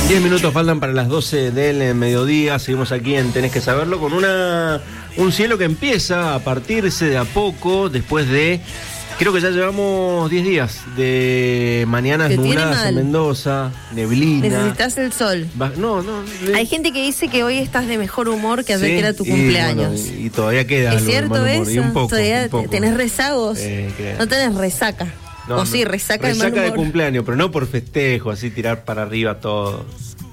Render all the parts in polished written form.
10 minutos faltan para las 12 del mediodía. Seguimos aquí en Tenés que Saberlo con un cielo que empieza a partirse de a poco después de... Creo que ya llevamos 10 días de mañanas nubladas en Mendoza, neblina. Necesitas el sol. No. Hay gente que dice que hoy estás de mejor humor que ayer que era tu cumpleaños. Bueno, y todavía queda. ¿Es cierto eso? Y un poco, ¿Todavía un poco. tenés rezagos? No tenés resaca. No, o sí, resaca de mal humor. Resaca de cumpleaños, pero no por festejo, así tirar para arriba todo.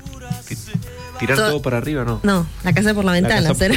Tirar todo para arriba, ¿no? No, la casa por la ventana, ¿será?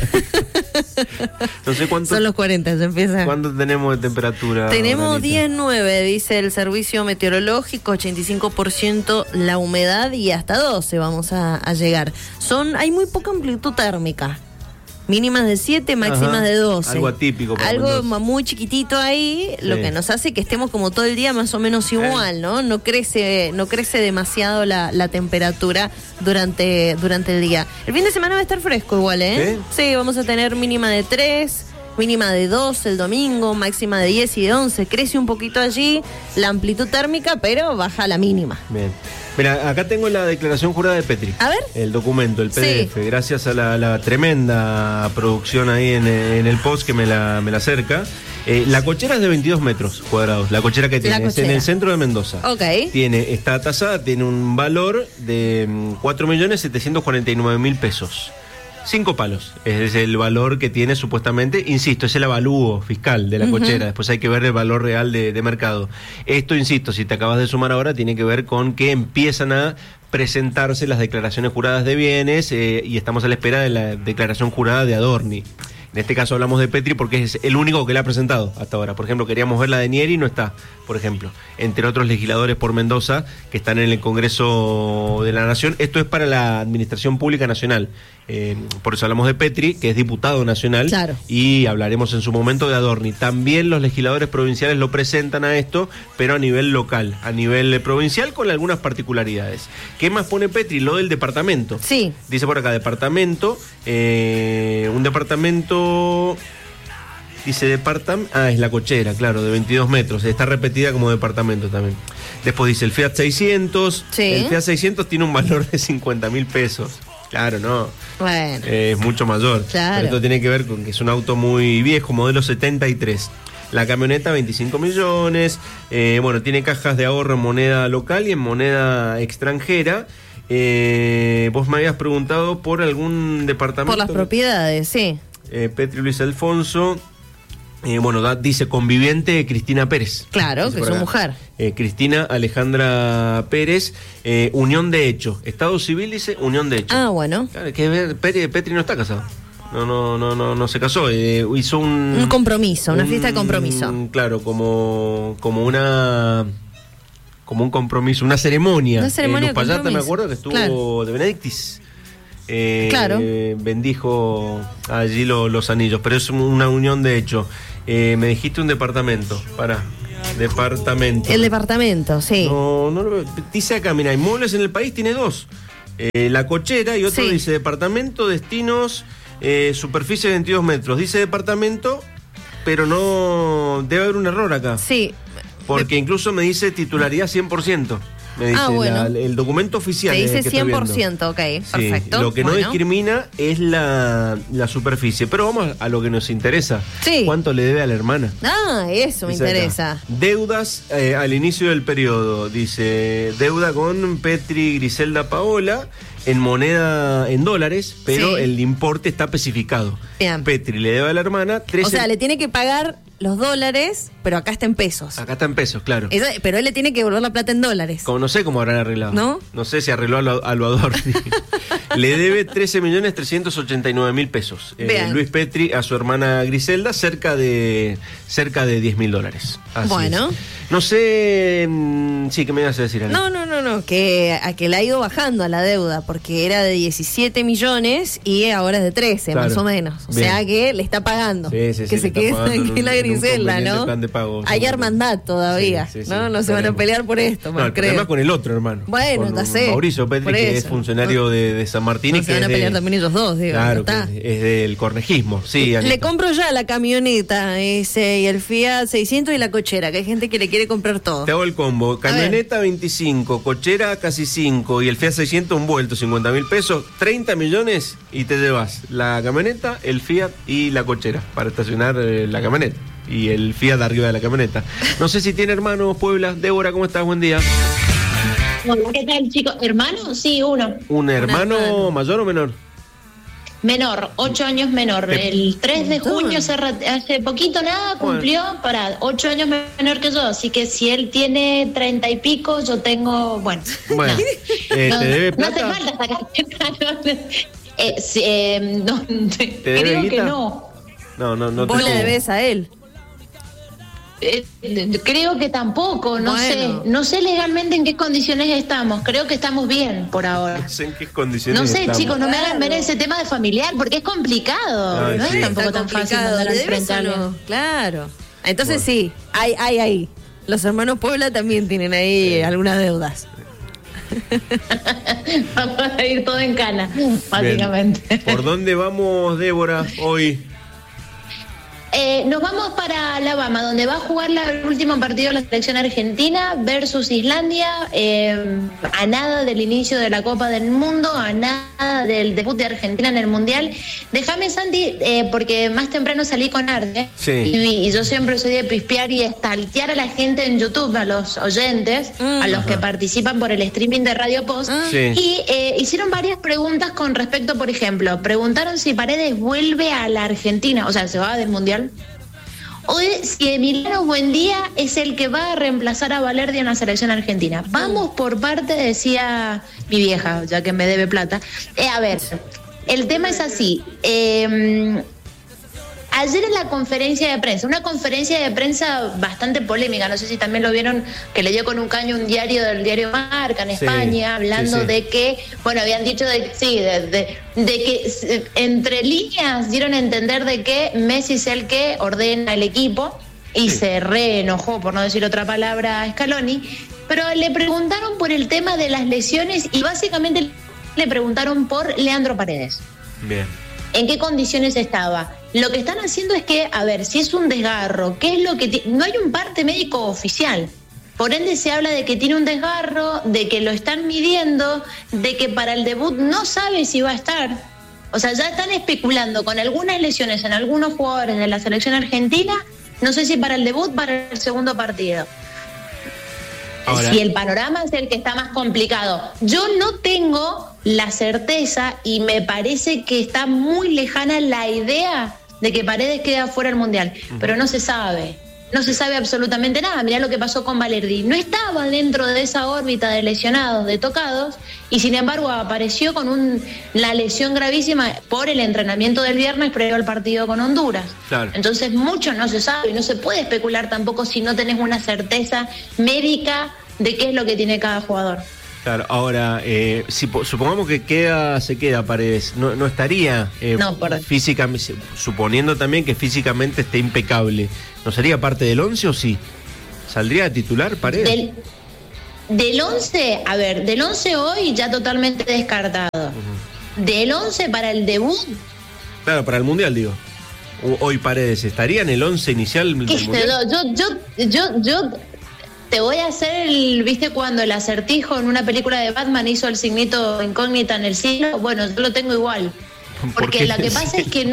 No sé cuánto. Son los 40, se empieza. ¿Cuánto tenemos de temperatura? Tenemos Danita? 10,9, dice el servicio meteorológico, 85% la humedad y hasta 12 vamos a llegar. Hay muy poca amplitud térmica. Mínimas de 7, máximas de 12. Algo atípico. Algo muy chiquitito ahí, sí. Lo que nos hace que estemos como todo el día más o menos igual, ¿no? No crece demasiado la temperatura durante el día. El fin de semana va a estar fresco igual, ¿eh? Sí, vamos a tener mínima de 3, mínima de 2 el domingo, máxima de 10 y de 11. Crece un poquito allí la amplitud térmica, pero baja la mínima. Bien. Mira, acá tengo la declaración jurada de Petri. A ver. El documento, el PDF. Sí. Gracias a la tremenda producción ahí en el post que me la acerca. La cochera es de 22 metros cuadrados. La cochera que tiene es en el centro de Mendoza. Ok. Está tasada, tiene un valor de 4.749.000 pesos. 5 palos es el valor que tiene supuestamente, insisto, es el avalúo fiscal de la cochera, después hay que ver el valor real de mercado. Esto, insisto, si te acabas de sumar ahora, tiene que ver con que empiezan a presentarse las declaraciones juradas de bienes y estamos a la espera de la declaración jurada de Adorni. En este caso hablamos de Petri porque es el único que la ha presentado hasta ahora. Por ejemplo, queríamos ver la de Nieri y no está, por ejemplo. Entre otros legisladores por Mendoza que están en el Congreso de la Nación. Esto es para la Administración Pública Nacional. Por eso hablamos de Petri, que es diputado nacional. Claro. Y hablaremos en su momento de Adorni. También los legisladores provinciales lo presentan a esto, pero a nivel local, a nivel provincial, con algunas particularidades. ¿Qué más pone Petri? Lo del departamento. Sí. Dice por acá, departamento, un departamento... Dice departamento... es la cochera, claro, de 22 metros. Está repetida como departamento también. Después dice el Fiat 600. Sí. El Fiat 600 tiene un valor de 50.000 pesos. Claro, no. Bueno. Es mucho mayor. Claro. Pero esto tiene que ver con que es un auto muy viejo, modelo 73. La camioneta, 25 millones. Tiene cajas de ahorro en moneda local y en moneda extranjera. Vos me habías preguntado por algún departamento. Por las propiedades, sí. Petri Luis Alfonso. Dice conviviente Cristina Pérez. Claro, que es su mujer. Cristina Alejandra Pérez, unión de hecho. Estado civil dice unión de hecho. Ah, bueno. Claro, que Petri no está casado. No se casó. Hizo un compromiso, una fiesta de compromiso. Claro, como un compromiso, una ceremonia. Una ceremonia en Uspallata, me acuerdo que estuvo de Benedictis. Claro. Bendijo allí los anillos, pero es una unión de hecho. Me dijiste un departamento. Departamento. El departamento, sí. No lo veo. Dice acá, mira, inmuebles en el país tiene 2. La cochera y otro dice departamento, destinos, superficie de 22 metros. Dice departamento, pero no... Debe haber un error acá. Sí. Porque incluso me dice titularidad 100%. Me dice el documento oficial. Te dice que 100%, ok, perfecto. Sí, lo que no discrimina es la superficie. Pero vamos a lo que nos interesa. Sí. ¿Cuánto le debe a la hermana? Eso me interesa. Acá. Deudas al inicio del periodo. Dice, deuda con Petri Griselda Paola en dólares, pero el importe está especificado. Bien. Petri le debe a la hermana 13... O sea, le tiene que pagar los dólares, pero acá está en pesos. Acá está en pesos, claro. Pero él le tiene que devolver la plata en dólares. No sé cómo habrán arreglado. ¿No? No sé si arregló a lo Adorni. Le debe 13.389.000 pesos. Luis Petri a su hermana Griselda, cerca de $10.000. Bueno. No sé... Sí, ¿qué me ibas a decir, Ale? No, que le ha ido bajando a la deuda, porque era de 17 millones y ahora es de 13, más o menos. O sea que le está pagando. Sí, que se quede tranquila Griselda, ¿no? Plan de pago, hay hermandad todavía, ¿no? Se van a pelear por esto, el problema es con el otro hermano. Bueno, ya sé. Mauricio Petri, que es funcionario de San Martín. Y se van a pelear también ellos dos, digo. Claro, que es del cornejismo. Sí, le compro ya la camioneta y el Fiat 600 y la cochera cochera, que hay gente que le quiere comprar todo. Te hago el combo. Camioneta 25, cochera casi 5 y el Fiat 600 un vuelto, 50.000 pesos, 30 millones y te llevas la camioneta, el Fiat y la cochera para estacionar la camioneta. Y el Fiat arriba de la camioneta. No sé si tiene hermanos, Puebla. Débora, ¿cómo estás? Buen día. Hola, ¿qué tal, chicos? ¿Hermano? Sí, uno. ¿Un hermano mayor o menor? Menor, 8 años menor. El 3 de junio, hace poquito nada, cumplió para 8 años menor que yo. Así que si él tiene 30 y pico, yo tengo, bueno. Bueno, ¿te debe plata? No hace falta sacar. ¿Te creo guita? que no. No. Vos le debes a él. Creo que tampoco, no sé legalmente en qué condiciones estamos, creo que estamos bien por ahora. No sé en qué condiciones No sé, estamos. chicos, no me hagan ver ese tema de familiar porque es complicado, Ay, no sí. es tampoco tan fácil mandar al frente a alguien. Claro. Entonces Bueno. sí, hay. Los hermanos Puebla también tienen ahí algunas deudas. Vamos a ir todo en cana, básicamente. Bien. ¿Por dónde vamos, Débora, hoy? Nos vamos para Alabama, donde va a jugar el último partido de la selección argentina versus Islandia, a nada del inicio de la Copa del Mundo, a nada del debut de Argentina en el Mundial. Déjame, Santi, porque más temprano salí con Arte, Sí. y yo siempre soy de pispear y estaltear a la gente en YouTube, a los oyentes, a los que participan por el streaming de Radio Post, Sí. y hicieron varias preguntas con respecto, por ejemplo, preguntaron si Paredes vuelve a la Argentina, o sea, se va del Mundial, o si Emiliano Buendía es el que va a reemplazar a Valerdi en la selección argentina. Vamos por parte, decía mi vieja, ya que me debe plata. A ver, el tema es así. Ayer en la conferencia de prensa, una conferencia de prensa bastante polémica, no sé si también lo vieron, que le dio con un caño un diario del diario Marca en España, hablando de que, bueno, habían dicho de que entre líneas dieron a entender de que Messi es el que ordena el equipo y se reenojó, por no decir otra palabra, a Scaloni, pero le preguntaron por el tema de las lesiones y básicamente le preguntaron por Leandro Paredes. Bien. ¿En qué condiciones estaba? Lo que están haciendo es que, a ver, si es un desgarro, ¿qué es lo que no hay un parte médico oficial? Por ende se habla de que tiene un desgarro, de que lo están midiendo, de que para el debut no sabe si va a estar. O sea, ya están especulando con algunas lesiones en algunos jugadores de la selección argentina, no sé si para el debut, para el segundo partido. Ahora, Si el panorama es el que está más complicado. Yo no tengo la certeza y me parece que está muy lejana la idea de que Paredes quede afuera del Mundial, pero no se sabe. No se sabe absolutamente nada. Mirá lo que pasó con Valerdi. No estaba dentro de esa órbita de lesionados, de tocados, y sin embargo apareció con la lesión gravísima por el entrenamiento del viernes previo al partido con Honduras. Claro. Entonces mucho no se sabe y no se puede especular tampoco si no tenés una certeza médica de qué es lo que tiene cada jugador. claro, ahora, si supongamos que se queda Paredes, no estaría físicamente, suponiendo también que físicamente esté impecable, ¿no sería parte del 11 o sí? ¿Saldría a titular Paredes? Del 11, a ver, del 11 hoy ya totalmente descartado. Del 11 para el debut. Claro, para el Mundial, digo. Hoy Paredes, ¿estaría en el 11 inicial del Mundial? Yo te voy a hacer ¿viste cuando el Acertijo en una película de Batman hizo el signito incógnita en el cielo? Bueno, yo lo tengo igual. Porque lo que pasa es que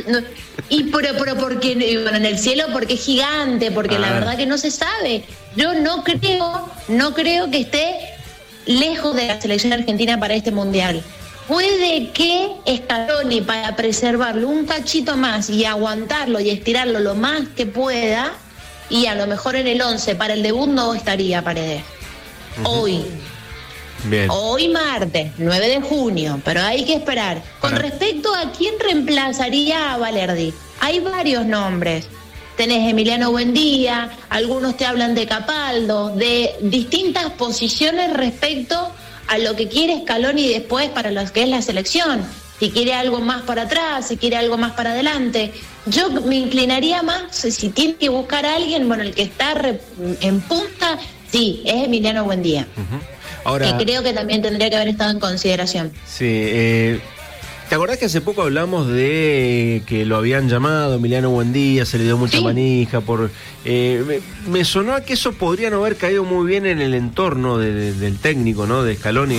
pero porque bueno, en el cielo porque es gigante, porque la verdad que no se sabe. Yo no creo que esté lejos de la selección argentina para este Mundial. Puede que Scaloni, para preservarlo un cachito más y aguantarlo y estirarlo lo más que pueda, y a lo mejor en el 11 para el debut no estaría Paredes. Hoy. Bien. Hoy martes, 9 de junio, pero hay que esperar. Con respecto a quién reemplazaría a Valerdi, hay varios nombres. Tenés Emiliano Buendía, algunos te hablan de Capaldo, de distintas posiciones respecto a lo que quiere Scaloni después para lo que es la selección. Si quiere algo más para atrás, si quiere algo más para adelante. Yo me inclinaría más, si tiene que buscar a alguien, bueno, el que está en punta, sí, es Emiliano Buendía. Ahora, que creo que también tendría que haber estado en consideración. Sí, ¿Te acordás que hace poco hablamos de que lo habían llamado Emiliano Buendía, se le dio mucha manija por... me sonó a que eso podría no haber caído muy bien en el entorno del técnico, ¿no? De Scaloni.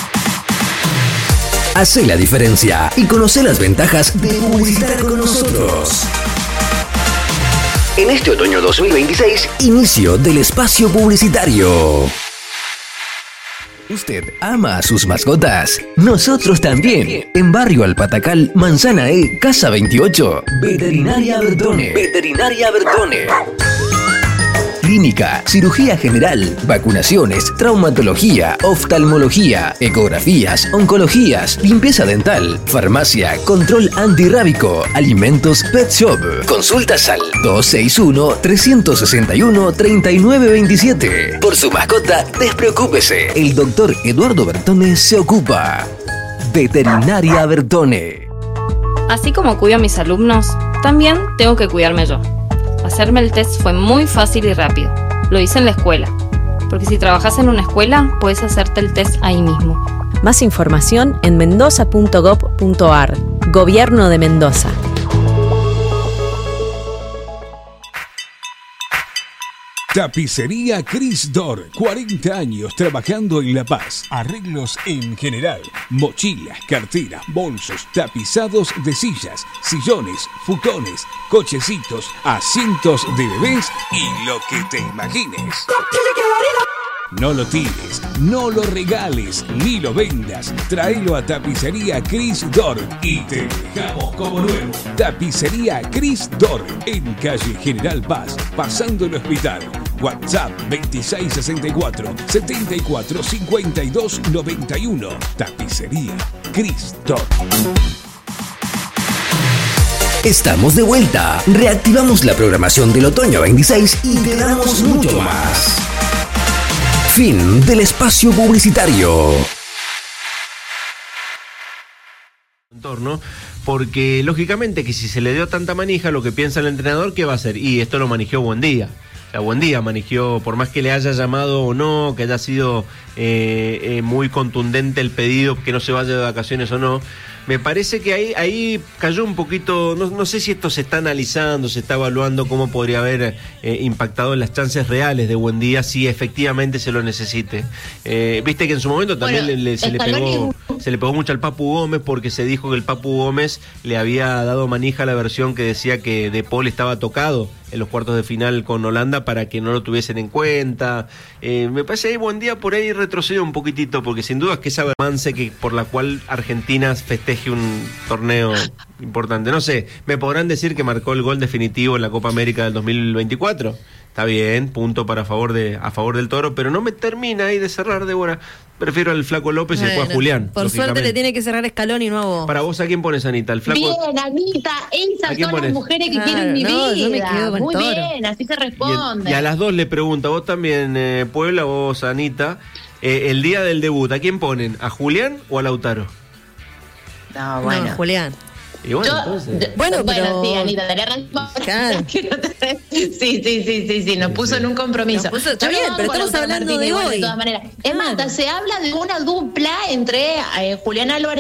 Hacé la diferencia y conoce las ventajas de publicitar con nosotros. En este otoño 2026, inicio del espacio publicitario. ¿Usted ama a sus mascotas? Nosotros también. En Barrio Alpatacal, Manzana E, Casa 28. Veterinaria Bertone. Veterinaria Bertone. Clínica, cirugía general, vacunaciones, traumatología, oftalmología, ecografías, oncologías, limpieza dental, farmacia, control antirrábico, alimentos Pet Shop. Consultas al 261-361-3927. Por su mascota, despreocúpese. El doctor Eduardo Bertone se ocupa. Veterinaria Bertone. Así como cuido a mis alumnos, también tengo que cuidarme yo. Hacerme el test fue muy fácil y rápido. Lo hice en la escuela. Porque si trabajas en una escuela, puedes hacerte el test ahí mismo. Más información en mendoza.gov.ar. Gobierno de Mendoza. Tapicería Cris Dor, 40 años trabajando en La Paz. Arreglos en general, mochilas, carteras, bolsos, tapizados de sillas, sillones, futones, cochecitos, asientos de bebés y lo que te imagines. No lo tires, no lo regales, ni lo vendas. Tráelo a Tapicería Cris Dor y te dejamos como nuevo. Tapicería Cris Dor, en calle General Paz, pasando el hospital. WhatsApp 2664-745291. Tapicería Cris Dor. Estamos de vuelta. Reactivamos la programación del otoño 26 y te damos mucho más. Fin del espacio publicitario. Entorno, porque lógicamente que si se le dio tanta manija, lo que piensa el entrenador, ¿qué va a hacer? Y esto lo manejó Buendía. La Buendía manejó, por más que le haya llamado o no, que haya sido muy contundente el pedido, que no se vaya de vacaciones o no. Me parece que ahí cayó un poquito, no sé si esto se está analizando, se está evaluando cómo podría haber impactado en las chances reales de Buendía si efectivamente se lo necesite. Viste que en su momento también se le pegó mucho al Papu Gómez porque se dijo que el Papu Gómez le había dado manija a la versión que decía que De Paul estaba tocado en los cuartos de final con Holanda para que no lo tuviesen en cuenta. Me parece ahí Buendía por ahí retrocedió un poquitito, porque sin duda es que esa avance que por la cual Argentina festeje un torneo importante. No sé, me podrán decir que marcó el gol definitivo en la Copa América del 2024. Está bien, punto a favor del Toro, pero no me termina ahí de cerrar, Débora. Prefiero al Flaco López y después a Julián. Por suerte le tiene que cerrar Scaloni y no a vos. Para vos, ¿a quién pones, Anita? ¿El Flaco? Bien, Anita, esas son las mujeres que quieren mi vida. Yo me quedo con Muy Toro. bien, así se responde. Y a las dos le pregunto, vos también, Puebla, vos, Anita, el día del debut, ¿a quién ponen? ¿A Julián o a Lautaro? No, bueno. No, Julián. Y bueno, entonces... Bueno, pero... sí, Anita, tenés razón. Claro. Sí, nos puso en un compromiso. Está bien, pero estamos hablando de hoy. De todas maneras. Es más, se habla de una dupla entre Julián Álvarez